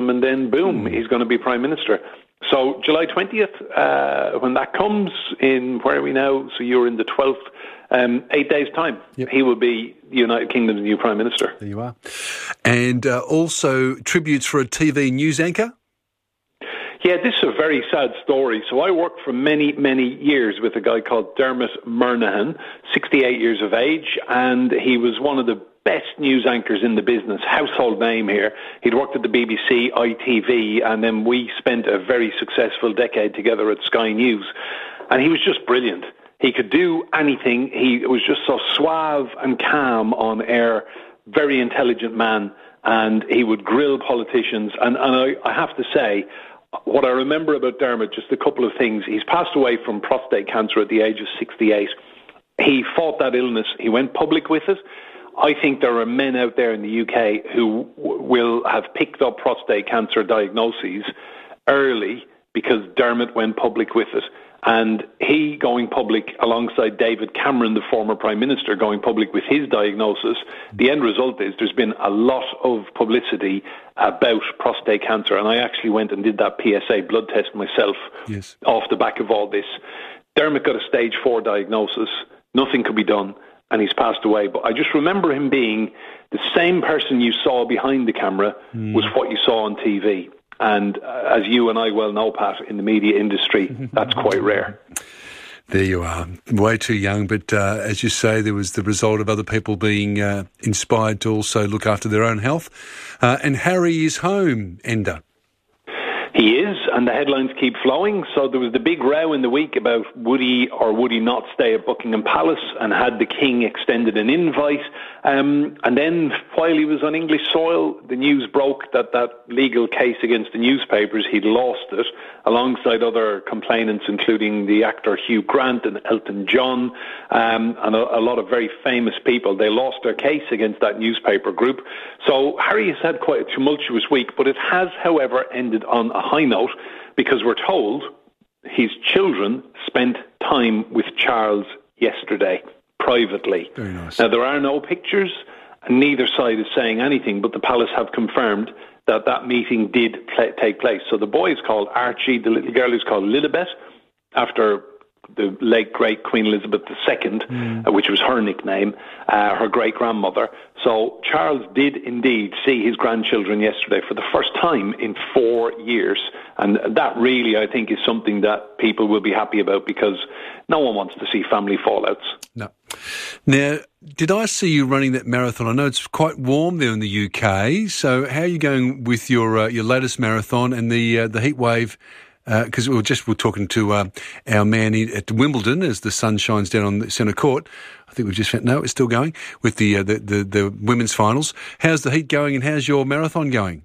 and then boom, he's going to be Prime Minister. So July 20th, when that comes in, where are we now? So you're in the 12th, 8 days' time. Yep. He will be the United Kingdom's new Prime Minister. There you are. And also tributes for a TV news anchor? Yeah, this is a very sad story. So I worked for many, many years with a guy called Dermot Murnaghan, 68 years of age, and he was one of the best news anchors in the business, household name here. He'd worked at the BBC, ITV, and then we spent a very successful decade together at Sky News. And he was just brilliant. He could do anything. He was just so suave and calm on air, very intelligent man, and he would grill politicians. And I have to say, what I remember about Dermot, just a couple of things. He's passed away from prostate cancer at the age of 68. He fought that illness. He went public with it. I think there are men out there in the UK who will have picked up prostate cancer diagnoses early because Dermot went public with it. And he going public alongside David Cameron, the former Prime Minister, going public with his diagnosis, the end result is there's been a lot of publicity about prostate cancer. And I actually went and did that PSA blood test myself off the back of all this. Dermot got a stage 4 diagnosis. Nothing could be done. And he's passed away. But I just remember him being the same person you saw behind the camera was what you saw on TV. And as you and I well know, Pat, in the media industry, that's quite rare. There you are. Way too young, but as you say, there was the result of other people being inspired to also look after their own health. And Harry is home, Enda. He is, and the headlines keep flowing. So there was the big row in the week about would he or would he not stay at Buckingham Palace, and had the King extended an invite. And then while he was on English soil, the news broke that legal case against the newspapers, he'd lost it, alongside other complainants, including the actor Hugh Grant and Elton John, and a lot of very famous people. They lost their case against that newspaper group. So Harry has had quite a tumultuous week, but it has, however, ended on a high note, because we're told his children spent time with Charles yesterday, privately. Very nice. Now, there are no pictures, and neither side is saying anything, but the palace have confirmed that meeting did take place. So the boy is called Archie, the little girl is called Lilibet, after the late great Queen Elizabeth II, which was her nickname, her great-grandmother. So Charles did indeed see his grandchildren yesterday for the first time in 4 years. And that really, I think, is something that people will be happy about, because no one wants to see family fallouts. No. Now, did I see you running that marathon? I know it's quite warm there in the UK. So how are you going with your latest marathon and the heat wave? Because we're talking to our man at Wimbledon as the sun shines down on the centre court. I think we've just found, no, it's still going with the women's finals. How's the heat going, and how's your marathon going?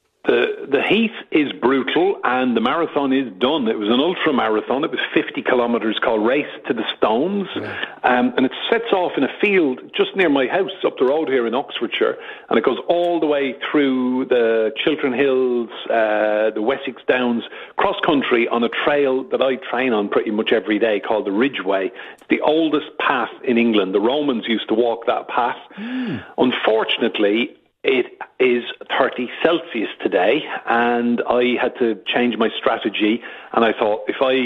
The heat is brutal, and the marathon is done. It was an ultra marathon. It was 50 kilometres, called Race to the Stones. And it sets off in a field just near my house up the road here in Oxfordshire. And it goes all the way through the Chiltern Hills, the Wessex Downs, cross country on a trail that I train on pretty much every day, called the Ridgeway. It's the oldest path in England. The Romans used to walk that path. Unfortunately, it is 30 Celsius today, and I had to change my strategy. And I thought,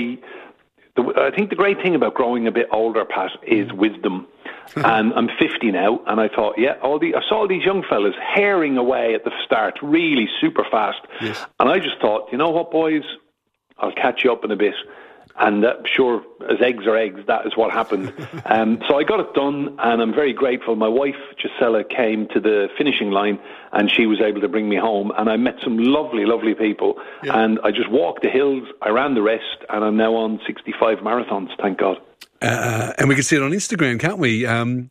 I think the great thing about growing a bit older, Pat, is wisdom. And I'm 50 now, and I thought, I saw all these young fellas herring away at the start, really super fast. Yes. And I just thought, you know what, boys, I'll catch you up in a bit. And sure, as eggs are eggs, that is what happened. So I got it done, and I'm very grateful. My wife, Gisela, came to the finishing line, and she was able to bring me home. And I met some lovely, lovely people. Yeah. And I just walked the hills, I ran the rest, and I'm now on 65 marathons, thank God. And we can see it on Instagram, can't we? Enda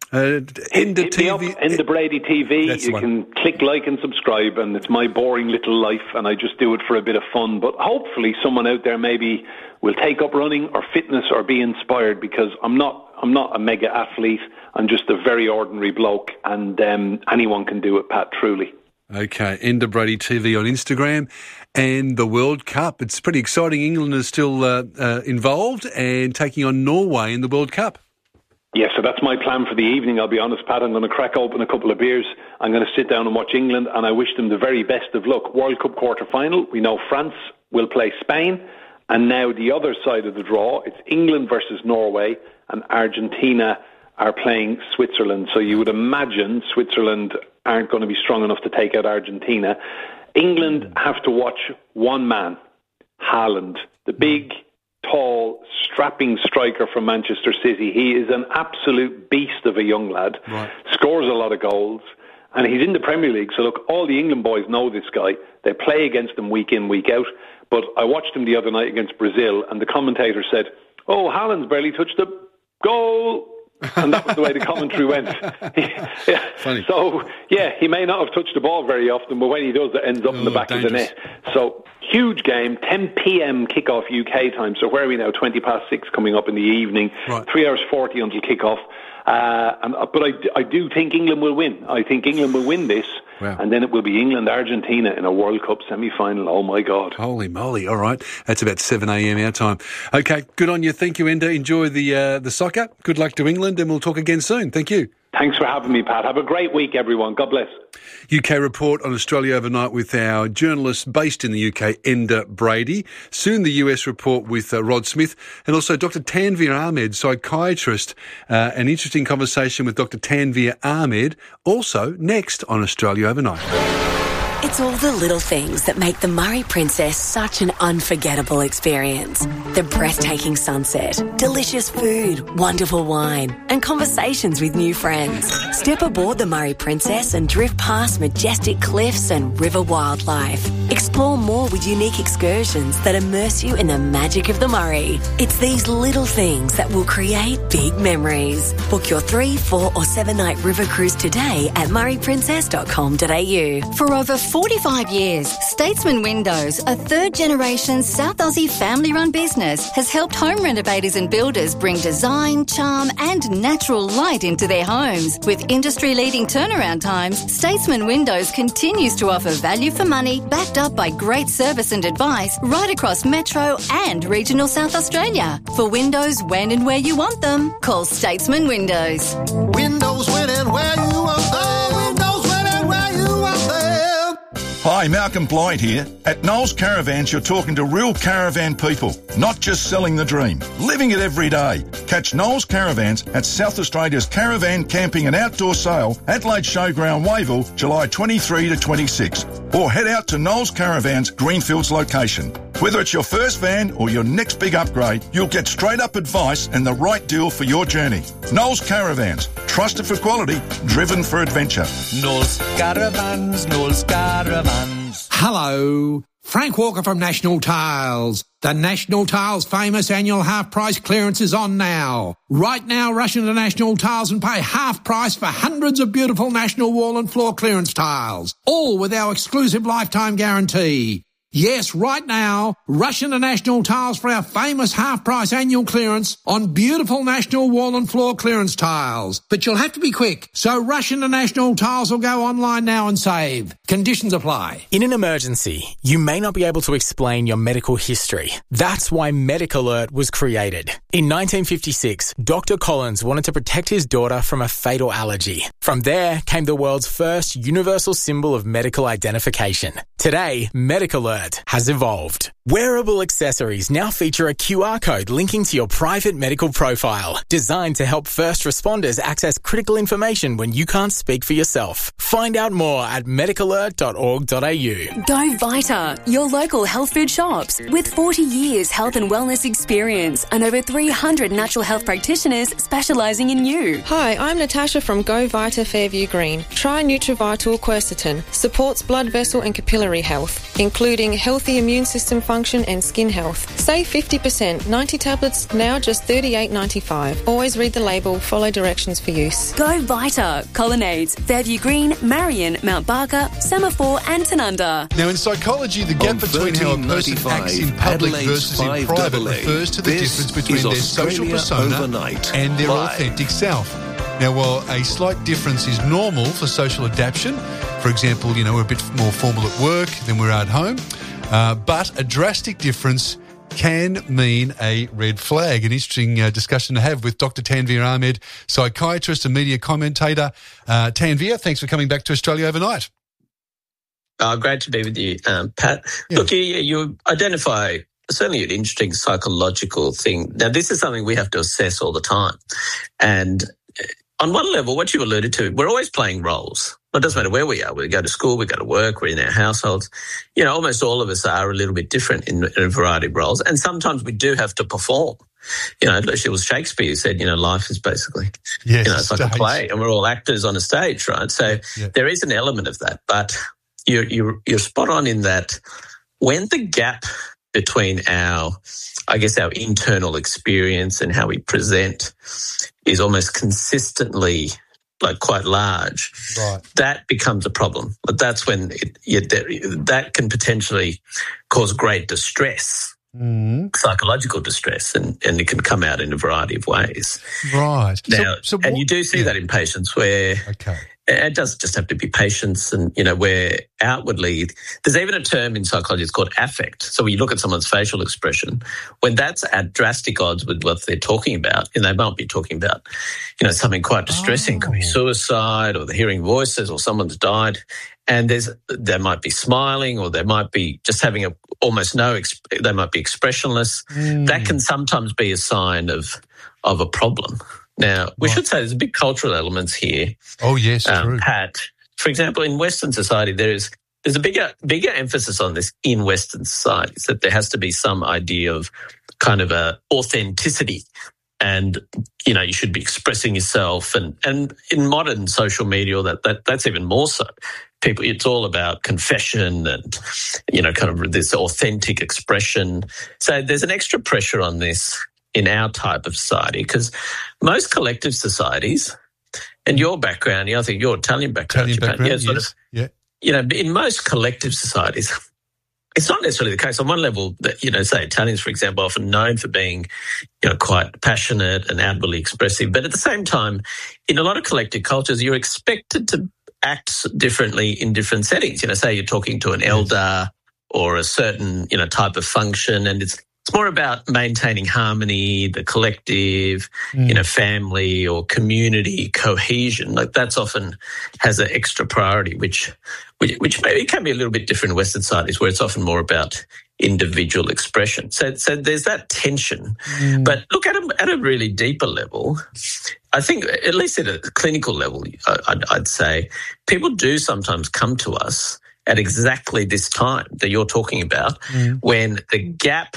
TV. Enda Brady TV. You can click like and subscribe, and it's my boring little life, and I just do it for a bit of fun. But hopefully someone out there maybe will take up running or fitness or be inspired, because I'm not a mega athlete. I'm just a very ordinary bloke, and anyone can do it, Pat, truly. Okay, Enda Brady TV on Instagram. And the World Cup, it's pretty exciting. England is still involved and taking on Norway in the World Cup. Yeah, so that's my plan for the evening, I'll be honest, Pat. I'm going to crack open a couple of beers. I'm going to sit down and watch England, and I wish them the very best of luck. World Cup quarter-final, we know France will play Spain, and now the other side of the draw, it's England versus Norway, and Argentina are playing Switzerland. So you would imagine Switzerland aren't going to be strong enough to take out Argentina. England have to watch one man, Haaland, the big, tall, strapping striker from Manchester City. He is an absolute beast of a young lad, scores a lot of goals, and he's in the Premier League. So look, all the England boys know this guy. They play against him week in, week out. But I watched him the other night against Brazil, and the commentator said, "Oh, Haaland's barely touched the goal." And that was the way the commentary went. Funny. So, he may not have touched the ball very often, but when he does, it ends up in the back of the net. So, huge game, 10 p.m. kickoff UK time. So where are we now? 6:20 coming up in the evening. Right. 3 hours 40 until kickoff. But I do think England will win. I think England will win this. Wow. And then it will be England-Argentina in a World Cup semi-final. Oh, my God. Holy moly. All right. That's about 7 a.m. our time. Okay, good on you. Thank you, Enda. Enjoy the soccer. Good luck to England, and we'll talk again soon. Thank you. Thanks for having me, Pat. Have a great week, everyone. God bless. UK Report on Australia Overnight with our journalist based in the UK, Enda Brady. Soon the US Report with Rod Smith, and also Dr. Tanveer Ahmed, psychiatrist. An interesting conversation with Dr. Tanveer Ahmed, also next on Australia Overnight. It's all the little things that make the Murray Princess such an unforgettable experience. The breathtaking sunset, delicious food, wonderful wine, and conversations with new friends. Step aboard the Murray Princess and drift past majestic cliffs and river wildlife. Explore more with unique excursions that immerse you in the magic of the Murray. It's these little things that will create big memories. Book your 3, 4 or 7 night river cruise today at murrayprincess.com.au. For over 45 years, Statesman Windows, a third-generation South Aussie family-run business, has helped home renovators and builders bring design, charm and natural light into their homes. With industry-leading turnaround times, Statesman Windows continues to offer value for money, backed up by great service and advice right across Metro and regional South Australia. For windows when and where you want them, call Statesman Windows. Windows when and where you want them. Windows when and where you want them. Hi, Malcolm Blight here. At Knowles Caravans, you're talking to real caravan people, not just selling the dream, living it every day. Catch Knowles Caravans at South Australia's Caravan Camping and Outdoor Sale, Adelaide Showground, Wayville, July 23 to 26. Or head out to Knowles Caravans, Greenfields location. Whether it's your first van or your next big upgrade, you'll get straight-up advice and the right deal for your journey. Knowles Caravans, trusted for quality, driven for adventure. Knowles Caravans, Knowles Caravans. Hello, Frank Walker from National Tiles. The National Tiles famous annual half-price clearance is on now. Right now, rush into National Tiles and pay half price for hundreds of beautiful National wall and floor clearance tiles, all with our exclusive lifetime guarantee. Yes, right now, rush into National Tiles for our famous half-price annual clearance on beautiful National wall and floor clearance tiles. But you'll have to be quick, so rush into National Tiles or go online now and save. Conditions apply. In an emergency, you may not be able to explain your medical history. That's why Medic Alert was created. In 1956, Dr. Collins wanted to protect his daughter from a fatal allergy. From there came the world's first universal symbol of medical identification. Today, Medic Alert has evolved. Wearable accessories now feature a QR code linking to your private medical profile, designed to help first responders access critical information when you can't speak for yourself. Find out more at medicalert.org.au. Go Vita, your local health food shops. With 40 years health and wellness experience and over 300 natural health practitioners specialising in you. Hi, I'm Natasha from Go Vita Fairview Green. Try NutriVital Quercetin. Supports blood vessel and capillary health, including healthy immune system function and skin health. Save 50%. 90 tablets, now just $38.95. Always read the label, follow directions for use. Go Vita. Colonnades, Fairview Green, Marion, Mount Barker, Semaphore and Tanunda. Now in psychology, the gap between how a person acts in public versus in private refers to the difference between their social persona and their authentic self. Now, while a slight difference is normal for social adaptation, for example, we're a bit more formal at work than we're at home, but a drastic difference can mean a red flag. An interesting discussion to have with Dr. Tanveer Ahmed, psychiatrist and media commentator. Tanveer, thanks for coming back to Australia overnight. Great to be with you, Pat. Yeah. Look, you identify certainly an interesting psychological thing. Now, this is something we have to assess all the time. And on one level, what you alluded to, we're always playing roles. It doesn't matter where we are. We go to school, we go to work, we're in our households. You know, almost all of us are a little bit different in a variety of roles. And sometimes we do have to perform. You know, it was Shakespeare who said, life is basically, it's like a play, and we're all actors on a stage, right? So there is an element of that. But you're spot on in that when the gap between our internal experience and how we present is almost consistently quite large, right, that becomes a problem. But that's when that can potentially cause great distress, psychological distress, and it can come out in a variety of ways. Right. Now, and you do see that in patients where it doesn't just have to be patients, and, where outwardly, there's even a term in psychology, it's called affect. So when you look at someone's facial expression, when that's at drastic odds with what they're talking about, and they might be talking about, something quite distressing, could be suicide, or they're hearing voices, or someone's died, and they might be smiling, or they might be just having they might be expressionless. That can sometimes be a sign of a problem. Now, we should say there's big cultural elements here. Oh, yes, true. Pat, for example, in Western society, there's a bigger emphasis on this in Western societies, that there has to be some idea of kind of a authenticity, and, you should be expressing yourself. And in modern social media, that's even more so. It's all about confession and, kind of this authentic expression. So there's an extra pressure on this in our type of society, because most collective societies, and your background, I think your Italian background, in most collective societies, it's not necessarily the case. On one level, that say Italians, for example, are often known for being, quite passionate and outwardly expressive. But at the same time, in a lot of collective cultures, you're expected to act differently in different settings. Say you're talking to an elder or a certain, type of function, and it's more about maintaining harmony, the collective, family or community cohesion. That's often has an extra priority, which maybe can be a little bit different in Western societies, where it's often more about individual expression. So there's that tension. But look, at a really deeper level, I think, at least at a clinical level, I'd say people do sometimes come to us at exactly this time that you're talking about, when the gap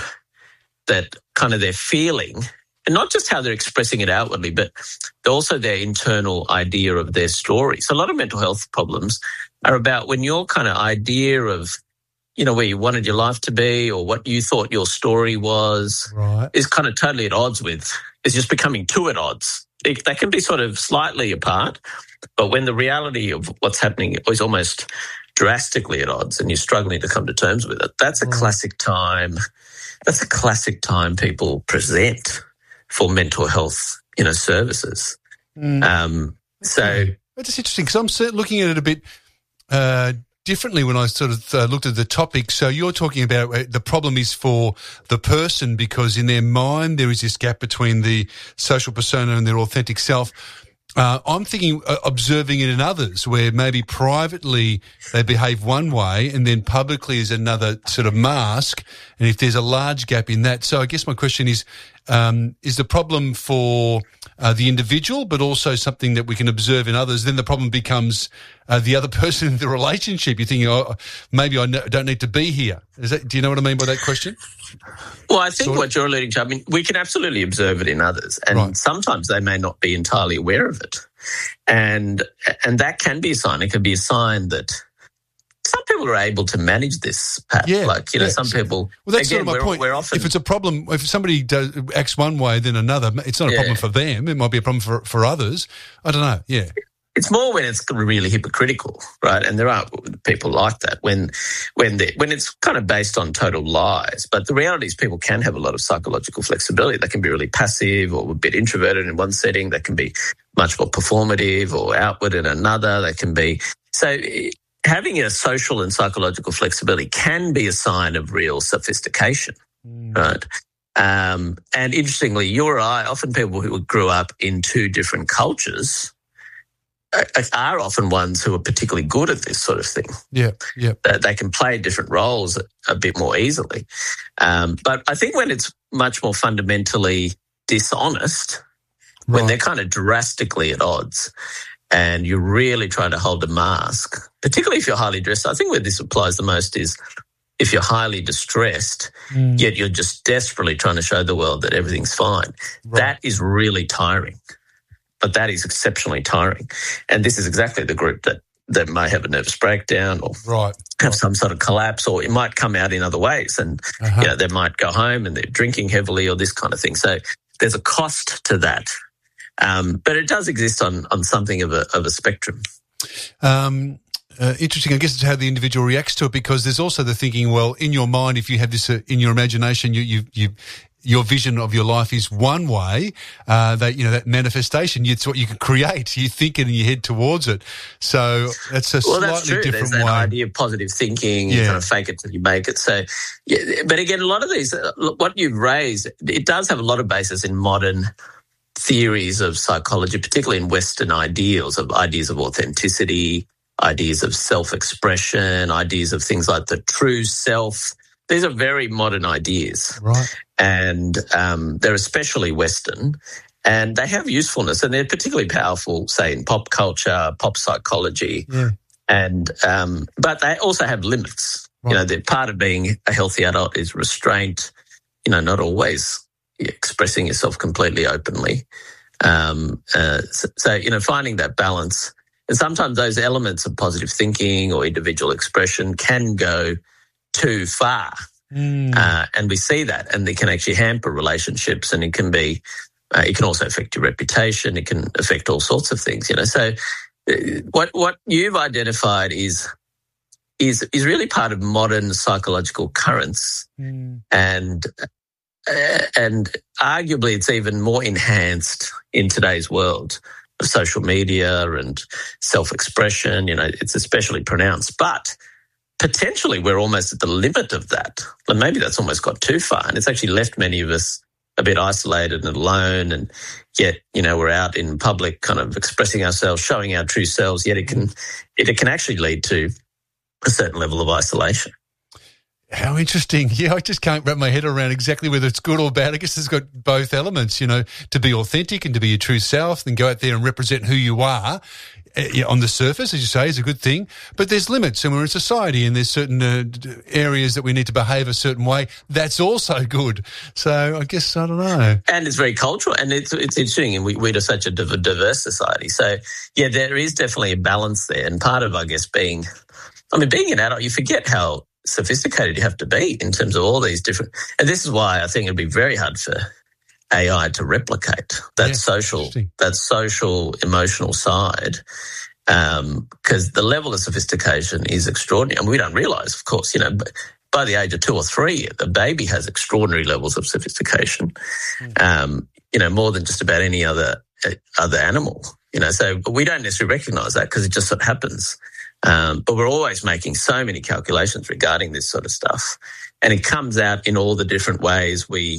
that kind of they're feeling, and not just how they're expressing it outwardly, but also their internal idea of their story. So a lot of mental health problems are about when your kind of idea of, where you wanted your life to be, or what you thought your story was, is kind of totally at odds with, is just becoming too at odds. They can be sort of slightly apart, but when the reality of what's happening is almost drastically at odds and you're struggling to come to terms with it, that's a classic time. That's a classic time people present for mental health, services. So that's interesting, because I'm looking at it a bit differently when I sort of looked at the topic. So you're talking about the problem is for the person, because in their mind there is this gap between the social persona and their authentic self. I'm thinking observing it in others, where maybe privately they behave one way and then publicly is another sort of mask, and if there's a large gap in that. So I guess my question is the problem for the individual, but also something that we can observe in others? Then the problem becomes the other person in the relationship. You're thinking, maybe I don't need to be here. Do you know what I mean by that question? Well, I think what you're alluding to, we can absolutely observe it in others, and sometimes they may not be entirely aware of it. And that can be a sign. It can be a sign that some people are able to manage this, Pat. Some people... Well, that's sort of my point. If it's a problem, if somebody acts one way than another, it's not a problem for them. It might be a problem for others. I don't know, It's more when it's really hypocritical, right? And there are people like that when it's kind of based on total lies. But the reality is people can have a lot of psychological flexibility. They can be really passive or a bit introverted in one setting. They can be much more performative or outward in another. They can be... So having a social and psychological flexibility can be a sign of real sophistication. right? And interestingly, you or I, often people who grew up in two different cultures are often ones who are particularly good at this sort of thing. Yeah. They can play different roles a bit more easily. But I think when it's much more fundamentally dishonest, when they're kind of drastically at odds and you're really trying to hold a mask, particularly if you're highly dressed, I think where this applies the most is if you're highly distressed, yet you're just desperately trying to show the world that everything's fine. Right. That is really tiring. But that is exceptionally tiring. And this is exactly the group that may have a nervous breakdown or have some sort of collapse, or it might come out in other ways. And they might go home and they're drinking heavily or this kind of thing. So there's a cost to that. But it does exist on something of a spectrum. Interesting, I guess, it's how the individual reacts to it, because there's also the thinking, well, in your mind, if you have this in your imagination, your vision of your life is one way, that manifestation, it's what you can create. You think it and you head towards it. So that's a slightly different way. There's that idea of positive thinking, you kind of fake it till you make it. So, but again, a lot of these, what you've raised, it does have a lot of basis in modern theories of psychology, particularly in Western ideas of authenticity, ideas of self-expression, ideas of things like the true self. These are very modern ideas. Right. And they're especially Western, and they have usefulness, and they're particularly powerful, say, in pop culture, pop psychology. Yeah. And but they also have limits. Right. They're part of being a healthy adult is restraint, not always expressing yourself completely openly. So, finding that balance. And sometimes those elements of positive thinking or individual expression can go too far. And we see that, and they can actually hamper relationships, and it can be, it can also affect your reputation. It can affect all sorts of things, So what you've identified is really part of modern psychological currents, and arguably it's even more enhanced in today's world of social media and self-expression. It's especially pronounced, but potentially we're almost at the limit of that. And maybe that's almost got too far, and it's actually left many of us a bit isolated and alone, and yet, we're out in public kind of expressing ourselves, showing our true selves, yet it can actually lead to a certain level of isolation. How interesting. Yeah, I just can't wrap my head around exactly whether it's good or bad. I guess it's got both elements, to be authentic and to be your true self, and go out there and represent who you are. On the surface, as you say, is a good thing, but there's limits, and we're in society, and there's certain areas that we need to behave a certain way. That's also good. So I guess, I don't know. And it's very cultural, and it's interesting, and we're such a diverse society. So, yeah, there is definitely a balance there, and part of, I guess, being an adult, you forget how sophisticated you have to be in terms of all these different, and this is why I think it'd be very hard for AI to replicate that social emotional side, because the level of sophistication is extraordinary, and we don't realise, of course, by the age of 2 or 3, the baby has extraordinary levels of sophistication, more than just about any other animal, so we don't necessarily recognise that because it just sort of happens. But we're always making so many calculations regarding this sort of stuff, and it comes out in all the different ways we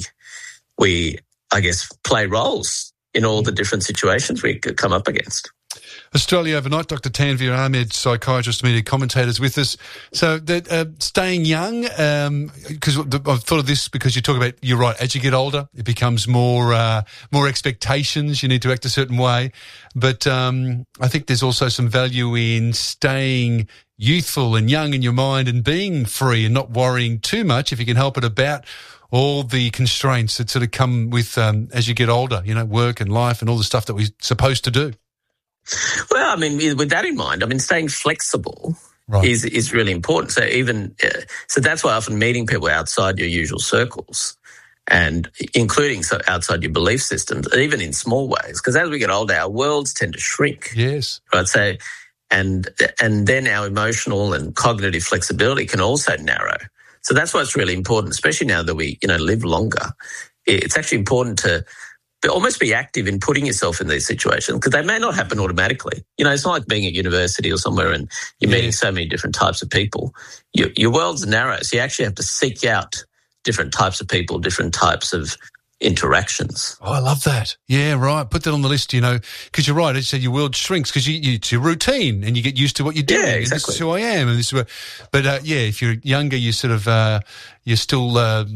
I guess, play roles in all the different situations we could come up against. Australia Overnight, Dr. Tanveer Ahmed, psychiatrist, media commentators with us. So that staying young, because I've thought of this because you talk about, you're right, as you get older, it becomes more expectations. You need to act a certain way. But I think there's also some value in staying youthful and young in your mind and being free and not worrying too much, if you can help it, about all the constraints that sort of come with as you get older, work and life and all the stuff that we're supposed to do. Well, with that in mind, staying flexible is really important. So so that's why often meeting people outside your usual circles, and including outside your belief systems, even in small ways, because as we get older, our worlds tend to shrink. Yes. Right. So, and then our emotional and cognitive flexibility can also narrow. So that's why it's really important, especially now that we, live longer. It's actually important to almost be active in putting yourself in these situations, because they may not happen automatically. It's not like being at university or somewhere and you're meeting so many different types of people. Your world's narrow, so you actually have to seek out different types of people, different types of interactions. Oh, I love that. Yeah, right. Put that on the list, because you're right. As you said, your world shrinks because it's your routine and you get used to what you're doing. Yeah, And exactly. this is who I am. And this is if you're younger, you sort of, you're still,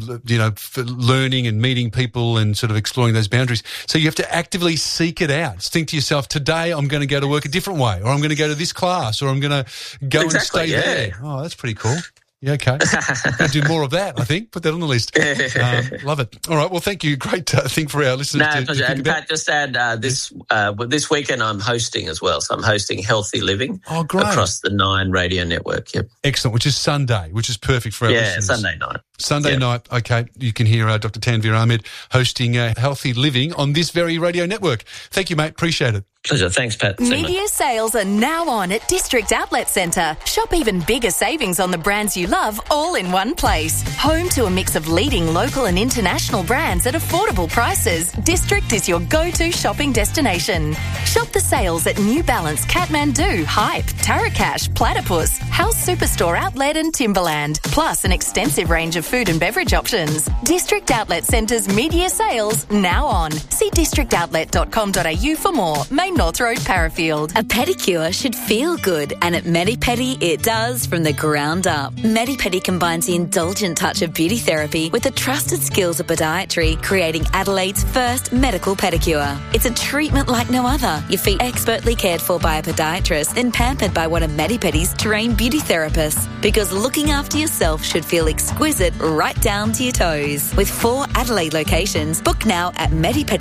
learning and meeting people and sort of exploring those boundaries. So you have to actively seek it out. Think to yourself, today I'm going to go to work a different way, or I'm going to go to this class, or I'm going to go and stay there. Oh, that's pretty cool. Yeah, okay. I'll do more of that, I think. Put that on the list. Love it. All right, well, thank you. Great thing for our listeners to think and about. Pat, just add, this weekend I'm hosting as well. So I'm hosting Healthy Living across the 9 radio network. Yep. Excellent, which is Sunday, which is perfect for our listeners. Yeah, Sunday night. Sunday night, okay. You can hear Dr. Tanveer Ahmed hosting Healthy Living on this very radio network. Thank you, mate. Appreciate it. Pleasure. Thanks, Pat. Media sales are now on at District Outlet Centre. Shop even bigger savings on the brands you love all in one place. Home to a mix of leading local and international brands at affordable prices, District is your go-to shopping destination. Shop the sales at New Balance, Kathmandu, Hype, Tarakash, Platypus, House Superstore Outlet and Timberland, plus an extensive range of food and beverage options. District Outlet Centre's media sales now on. See districtoutlet.com.au for more. Main North Road, Parafield. A pedicure should feel good, and at Medi-Pedi it does from the ground up. Medi-Pedi combines the indulgent touch of beauty therapy with the trusted skills of podiatry, creating Adelaide's first medical pedicure. It's a treatment like no other. Your feet expertly cared for by a podiatrist, then pampered by one of Medi-Pedi's trained beauty therapists. Because looking after yourself should feel exquisite right down to your toes. With 4 Adelaide locations, book now at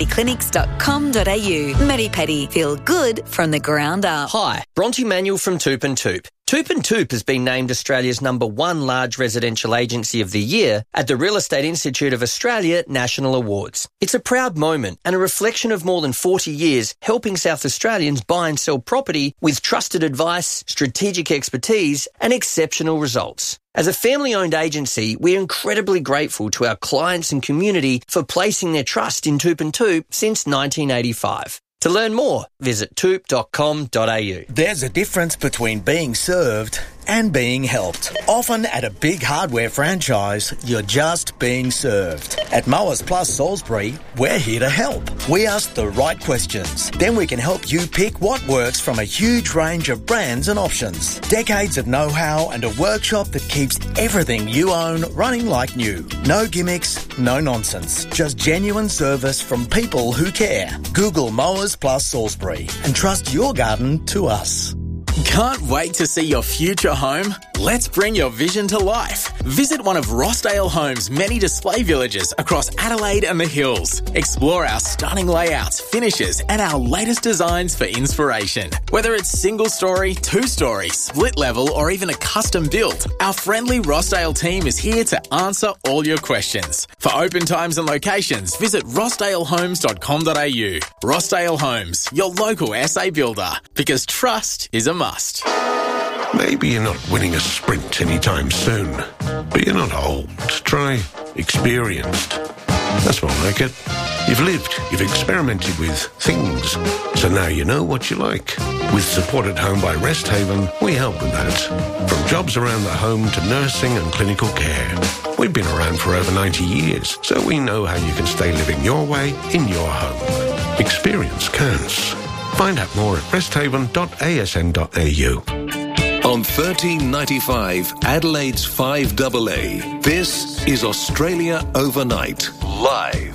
medipediclinics.com.au. Medi-Pedi. Feel good from the ground up. Hi, Bronte Manuel from Toop and Toop. Toop and Toop has been named Australia's #1 large residential agency of the year at the Real Estate Institute of Australia National Awards. It's a proud moment and a reflection of more than 40 years helping South Australians buy and sell property with trusted advice, strategic expertise and exceptional results. As a family-owned agency, we're incredibly grateful to our clients and community for placing their trust in Toop and Toop since 1985. To learn more, visit toop.com.au. There's a difference between being served and being helped. Often at a big hardware franchise, you're just being served. At Mowers Plus Salisbury, we're here to help. We ask the right questions. Then we can help you pick what works from a huge range of brands and options. Decades of know-how and a workshop that keeps everything you own running like new. No gimmicks, no nonsense. Just genuine service from people who care. Google Mowers Plus Salisbury and trust your garden to us. Can't wait to see your future home? Let's bring your vision to life. Visit one of Rossdale Homes' many display villages across Adelaide and the Hills. Explore our stunning layouts, finishes, and our latest designs for inspiration. Whether it's single story, 2-story, split level, or even a custom build, our friendly Rossdale team is here to answer all your questions. For open times and locations, visit rossdalehomes.com.au. Rossdale Homes, your local SA builder, because trust is a must. Maybe you're not winning a sprint anytime soon, but you're not old. Try experienced. That's more like it. You've lived, you've experimented with things, so now you know what you like. With Support at Home by Resthaven, we help with that. From jobs around the home to nursing and clinical care. We've been around for over 90 years, so we know how you can stay living your way in your home. Experience counts. Find out more at resthaven.asn.au. On 1395 Adelaide's 5AA, this is Australia Overnight, live.